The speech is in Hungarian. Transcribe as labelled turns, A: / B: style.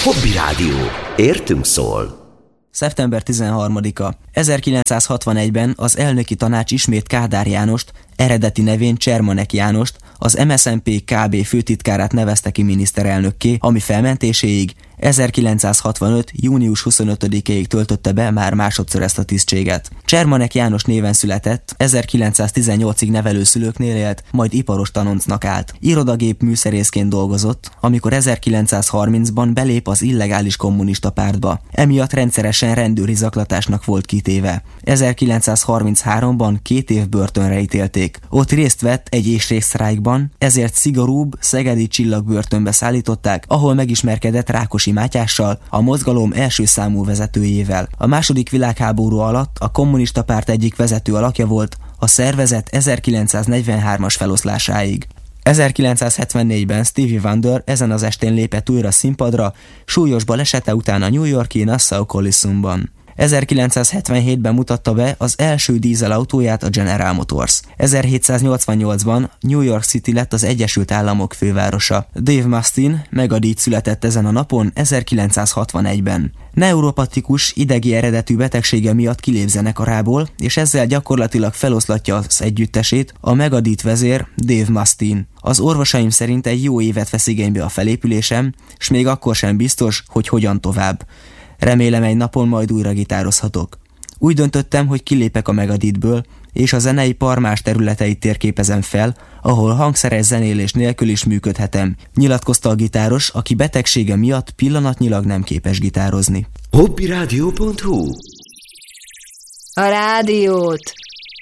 A: Hobby Rádió. Értünk szól.
B: Szeptember 13-a. 1961-ben az elnöki tanács ismét Kádár Jánost, eredeti nevén Csermanek Jánost, az MSZNP Kb. Főtitkárát nevezte ki miniszterelnökké, ami felmentéséig 1965. június 25-ig töltötte be már másodszor ezt a tisztséget. Csermanek János néven született, 1918-ig nevelőszülőknél élt, majd iparos tanoncnak állt. Irodagép műszerészként dolgozott, amikor 1930-ban belép az illegális kommunista pártba. Emiatt rendszeresen rendőri zaklatásnak volt kitéve. 1933-ban 2 év börtönre ítélték. Ott részt vett egy éhségsztrájkban, ezért szigorúbb szegedi csillagbörtönbe szállították, ahol megismerkedett Rákosi Mátyással, a mozgalom első számú vezetőjével. A második világháború alatt a kommunista párt egyik vezető alakja volt, a szervezet 1943-as feloszlásáig. 1974-ben Stevie Wonder ezen az estén lépett újra színpadra, súlyos balesete után a New York-i Nassau Coliseumban. 1977-ben mutatta be az első dízelautóját a General Motors. 1788-ban New York City lett az Egyesült Államok fővárosa. Dave Mustaine megadíj született ezen a napon 1961-ben. Neuropatikus, idegi eredetű betegsége miatt kilép zenekarából, és ezzel gyakorlatilag feloszlatja az együttesét a megadíjt vezér Dave Mustaine. Az orvosaim szerint egy jó évet vesz igénybe a felépülésem, s még akkor sem biztos, hogy hogyan tovább. Remélem egy napon majd újra gitározhatok. Úgy döntöttem, hogy kilépek a Megadithből, és a zeneipar más területeit térképezem fel, ahol hangszeres zenélés nélkül is működhetem, nyilatkozta a gitáros, aki betegsége miatt pillanatnyilag nem képes gitározni.
A: Hobbyradio.hu.
C: A rádiót